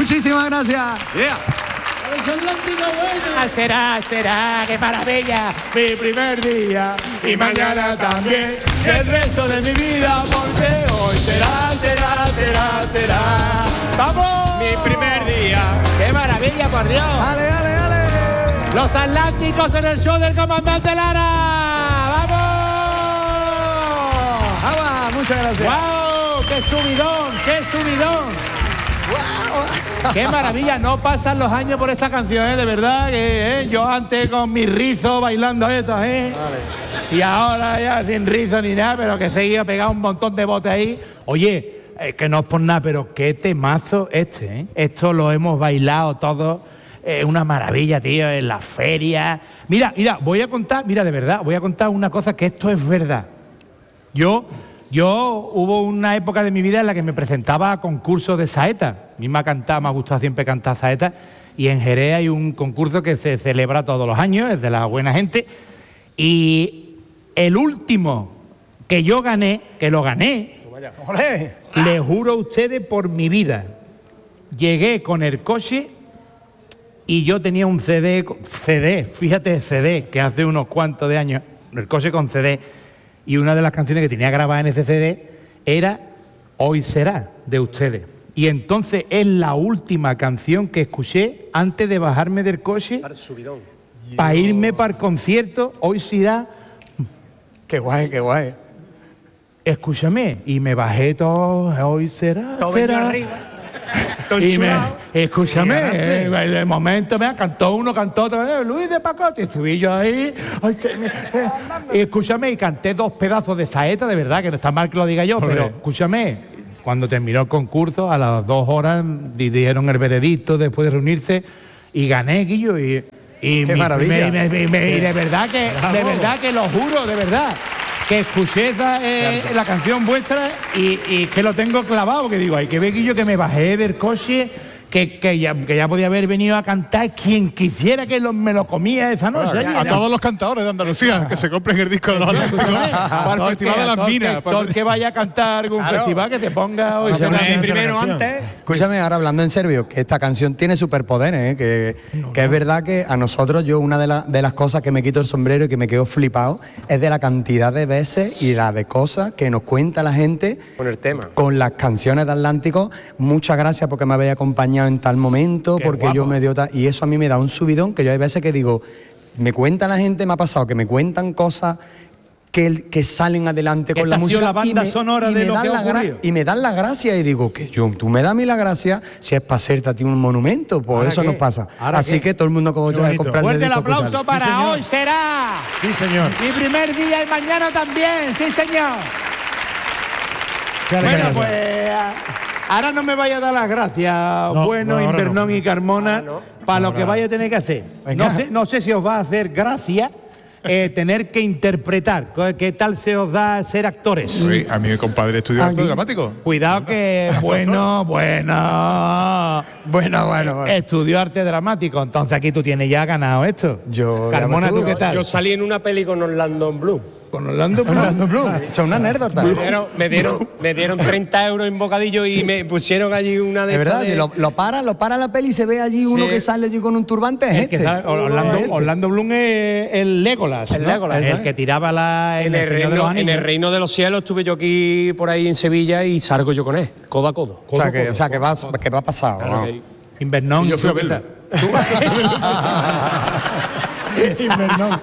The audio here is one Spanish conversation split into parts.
Muchísimas gracias. Yeah. Será, qué maravilla, mi primer día y mañana también, y el resto de mi vida, porque hoy será. ¡Vamos! Mi primer día. ¡Qué maravilla, por Dios! ¡Ale! Los Atlánticos en el show del comandante Lara. ¡Vamos! ¡Vamos! Muchas gracias. ¡Wow! ¡Qué subidón! ¡Qué maravilla! No pasan los años por esta canción, de verdad, que yo antes con mi rizo bailando esto, Vale. Y ahora ya sin rizo ni nada, pero que seguía pegado un montón de botes ahí. Oye, que no es por nada, pero qué temazo este, Esto lo hemos bailado todos. Una maravilla, tío, en la feria. Mira, voy a contar una cosa, que esto es verdad. Yo hubo una época de mi vida en la que me presentaba a concursos de saeta. A mí me ha gustado siempre cantar saeta. Y en Jerez hay un concurso que se celebra todos los años, es de la buena gente. Y el último que yo gané, que lo gané, le juro a ustedes por mi vida, llegué con el coche y yo tenía un CD, fíjate, CD, que hace unos cuantos de años, el coche con CD, y una de las canciones que tenía grabada en ese CD era Hoy será, de ustedes. Y entonces es la última canción que escuché antes de bajarme del coche para irme para el concierto. Hoy será. Qué guay. Escúchame, y me bajé todo. Hoy será. Todo será. arriba. Escúchame, de momento cantó otro, Luis de Pacote, y subí yo ahí, escúchame, y canté 2 pedazos de saeta, de verdad, que no está mal que lo diga yo, pero escúchame, cuando terminó el concurso, a las 2 horas dieron el veredicto después de reunirse, y gané, Guillo, y qué maravilla. Y de verdad que lo juro, de verdad, que escuché la canción vuestra y que lo tengo clavado, que digo, hay que ver, Guillo, que me bajé del coche, que ya podía haber venido a cantar quien quisiera que me lo comía esa noche. A todos los cantadores de Andalucía, que se compren el disco de los Atlánticos para el Festival de las Minas. Todo el que vaya a cantar algún festival, que te ponga hoy. Primero antes. Escúchame, ahora hablando en serio, que esta canción tiene superpoderes, que es verdad que a nosotros, yo una de las cosas que me quito el sombrero y que me quedo flipado es de la cantidad de veces y la de cosas que nos cuenta la gente con el tema, con las canciones de Atlántico. Muchas gracias porque me habéis acompañado en tal momento, porque guapo. Yo me dio y eso a mí me da un subidón, que yo hay veces que digo, me cuenta la gente, me ha pasado que me cuentan cosas que salen adelante con la música, la banda sonora de lo que ha ocurrido. Y me dan la gracia y digo, que tú me das a mí la gracia, si es para hacerte a ti un monumento, pues eso nos pasa. Así que todo el mundo como yo va a comprarle. Fuerte el aplauso para Hoy será. Sí, señor. Mi primer día y mañana también, sí, señor. Bueno, pues ahora no me vaya a dar las gracias, Invernón y Carmona, para lo que vaya a tener que hacer. No sé si os va a hacer gracia tener que interpretar. ¿Qué tal se os da ser actores? Sí, a mi compadre estudió arte dramático. Cuidado que bueno. Estudió arte dramático, entonces aquí tú tienes ya ganado esto. Carmona, ¿tú qué tal? Yo salí en una peli con Orlando Bloom. ¿Con Orlando Bloom? Son una anécdota. Me dieron 30 euros en bocadillo y me pusieron allí una de verdad, lo para la peli y se ve allí uno que sale allí con un turbante. Orlando Bloom es el Legolas, el que tiraba en el Reino de los Cielos. Estuve yo aquí por ahí en Sevilla y salgo yo con él, codo a codo. O sea, que va pasado. Claro, Invernón. Y yo fui a verlo. Invernón.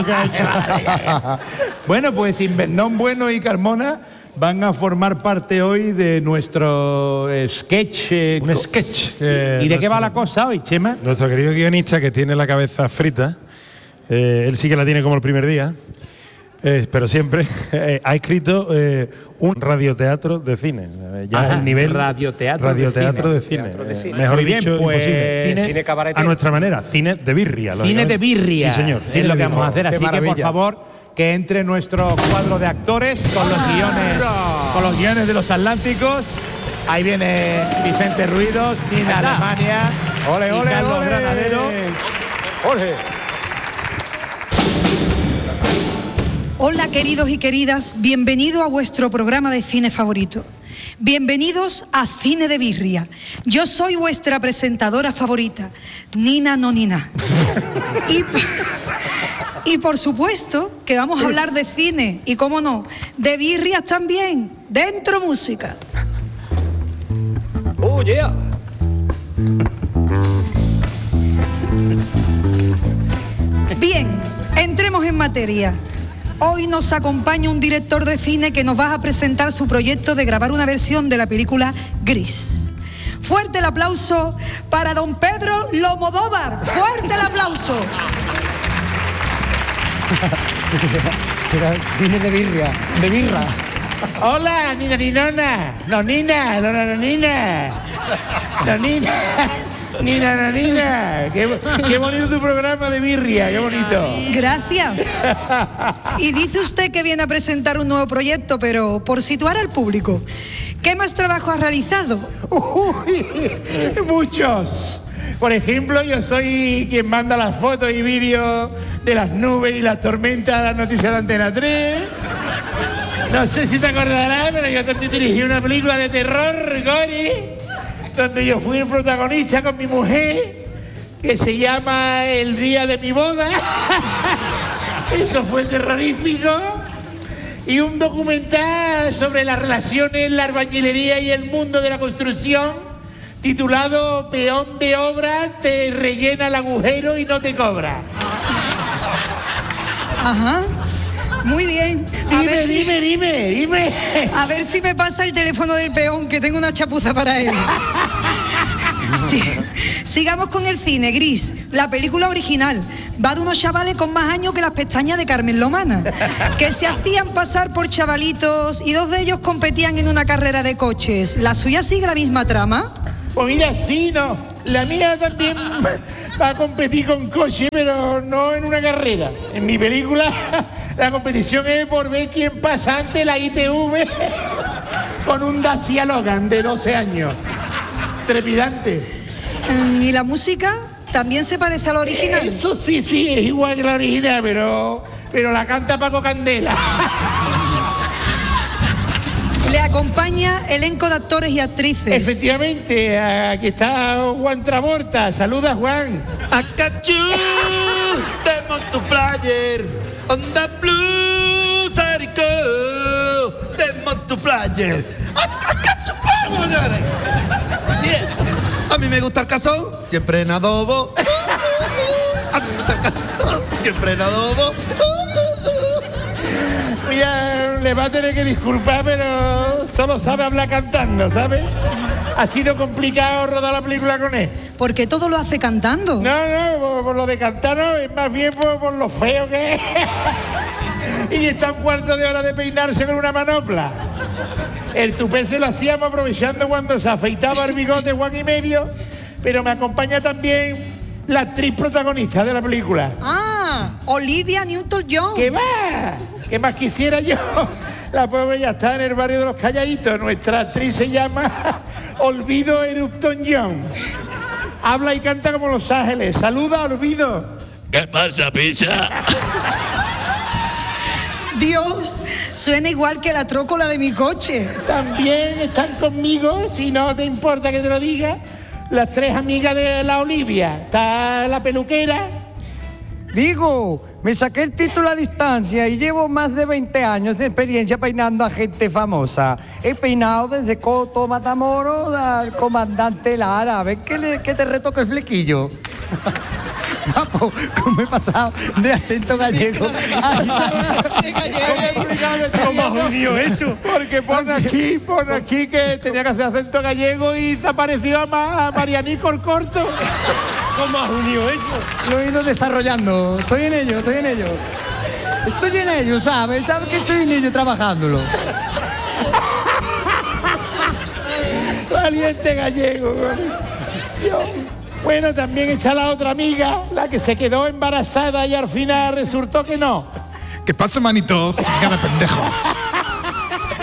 Bueno, pues Invernón Bueno y Carmona van a formar parte hoy de nuestro sketch. Un sketch. ¿Y de qué va la cosa hoy, Chema? Nuestro querido guionista, que tiene la cabeza frita, él sí que la tiene como el primer día, pero siempre ha escrito un radioteatro de cine. Ya el nivel radioteatro de cine. Mejor muy bien, dicho, pues, imposible. Cine a nuestra manera, cine de birria. Cine de birria. Sí, señor. Es lo que vamos a hacer. Así que, por favor, que entre nuestro cuadro de actores con los guiones de los Atlánticos. Ahí viene Vicente Ruidos, Nina Alemania, y Carlos Granadero. Hola, queridos y queridas, bienvenido a vuestro programa de cine favorito. Bienvenidos a Cine de Birria. Yo soy vuestra presentadora favorita, Nina No Nina. Y por supuesto que vamos a hablar de cine y, cómo no, de birrias también. Dentro música. ¡Oh, yeah! Bien, entremos en materia. Hoy nos acompaña un director de cine que nos va a presentar su proyecto de grabar una versión de la película Gris. Fuerte el aplauso para don Pedro Lomodóvar. Fuerte el aplauso. Era cine de birria, de birra. Hola, Nina Ninona. No, Nina, no, Nina. No, Nina. Nina, no, Nina. Qué bonito tu programa de birria, qué bonito. Gracias. Y dice usted que viene a presentar un nuevo proyecto, pero por situar al público, ¿qué más trabajo has realizado? Uy, muchos. Por ejemplo, yo soy quien manda las fotos y vídeos de las nubes y las tormentas a las noticias de Antena 3. No sé si te acordarás, pero yo también dirigí una película de terror, Gori, donde yo fui el protagonista con mi mujer, que se llama El día de mi boda. Eso fue terrorífico. Y un documental sobre las relaciones, la albañilería y el mundo de la construcción, titulado Peón de obra, te rellena el agujero y no te cobra. Ajá. Muy bien. Dime. A ver si me pasa el teléfono del peón, que tengo una chapuza para él. Sí. Sigamos con el cine. Gris, la película original, va de unos chavales con más años que las pestañas de Carmen Lomana, que se hacían pasar por chavalitos y dos de ellos competían en una carrera de coches. ¿La suya sigue la misma trama? Pues mira, sí, no. La mía también va a competir con coche, pero no en una carrera. En mi película la competición es por ver quién pasa antes la ITV con un Dacia Logan de 12 años. Trepidante. ¿Y la música también se parece a la original? Eso sí, es igual que la original, pero la canta Paco Candela. Le acompaña elenco de actores y actrices. Efectivamente, aquí está Juan Travolta. Saluda, Juan. Acachú, demo tu player, onda blue, sarico, demo tu player. Acachú, a mí me gusta el cazón, siempre en adobo. A mí me gusta el cazón, siempre en adobo. Mira, le va a tener que disculpar, pero solo sabe hablar cantando, ¿sabes? Ha sido complicado rodar la película con él. Porque todo lo hace cantando. No, por lo de cantar no, es más bien por lo feo que es. Y está un cuarto de hora de peinarse con una manopla. El tupé se lo hacíamos aprovechando cuando se afeitaba el bigote Juan y medio, pero me acompaña también la actriz protagonista de la película. Ah, Olivia Newton-John. ¿Qué va? ¿Qué más quisiera yo? La pobre ya está en el barrio de los Calladitos. Nuestra actriz se llama Olvido Erupton-John. Habla y canta como Los Ángeles. Saluda, Olvido. ¿Qué pasa, pizza? Dios, suena igual que la trócola de mi coche. También están conmigo, si no te importa que te lo diga, las tres amigas de la Olivia. Está la peluquera. Digo, me saqué el título a distancia y llevo más de 20 años de experiencia peinando a gente famosa. He peinado desde Coto Matamoros al comandante Lara. A ver que te retoque el flequillo. Papo, ¿cómo he pasado de acento gallego? ¿Cómo has unido eso? Porque pone aquí que tenía que hacer acento gallego y se pareció a Marianico el Corto. ¿Cómo has unido eso? Lo he ido desarrollando. Estoy en ello. Estoy en ello, ¿sabes? ¿Sabes que estoy en ello trabajándolo? Valiente gallego. Dios. Bueno, también está la otra amiga, la que se quedó embarazada y al final resultó que no. ¿Qué pasa, manitos? Cara pendejos.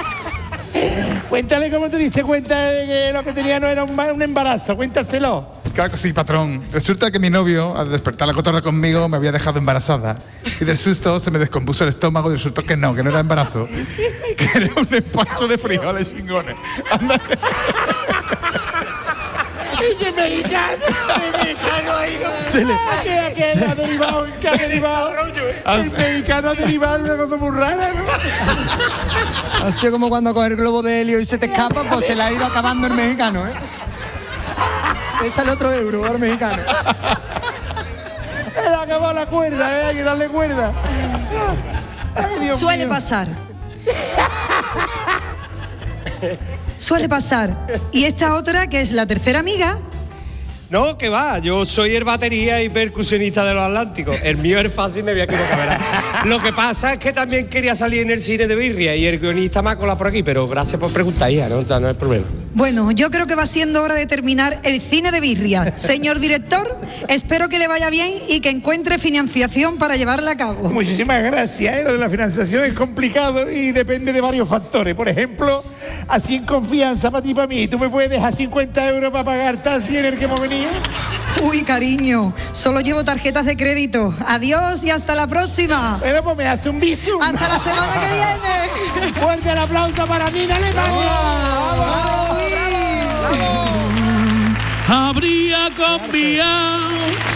Cuéntale cómo te diste cuenta de que lo que tenía no era un embarazo, cuéntaselo. Claro que sí, patrón. Resulta que mi novio, al despertar la cotorra conmigo, me había dejado embarazada. Y del susto se me descompuso el estómago y resultó que no era embarazo. Que era un empacho de frijoles chingones. Anda. ¡Y qué mexicano! ¿Qué ha derivado? ¿Qué ha derivado? El mexicano ha derivado en una cosa muy rara, ¿no? Ha sido como cuando coges el globo de helio y se te escapa, pues se le ha ido acabando el mexicano, ¿eh? Échale otro euro al mexicano. Se le ha acabado la cuerda, ¿eh? Hay que darle cuerda. Ay, Dios Suele mío. pasar. Suele pasar. Y esta otra, que es la tercera amiga, No, que va, yo soy el batería y percusionista de los Atlánticos. El mío es fácil, me voy a equivocar, ¿verdad? Lo que pasa es que también quería salir en el cine de birria y el guionista me ha colado por aquí, pero gracias por preguntar, hija, no hay problema. bueno, yo creo que va siendo hora de terminar el cine de birria. Señor director, espero que le vaya bien y que encuentre financiación para llevarla a cabo. Muchísimas gracias. Lo de la financiación es complicado y depende de varios factores. Por ejemplo, así en confianza para ti y para mí, ¿tú me puedes dejar 50 euros para pagar taxi en el que hemos venido? Uy, cariño, solo llevo tarjetas de crédito. Adiós y hasta la próxima. Bueno, pues me hace un bisu. Hasta la semana que viene. Fuerte el aplauso para mí, Alemania. ¡Vamos! Habría confiado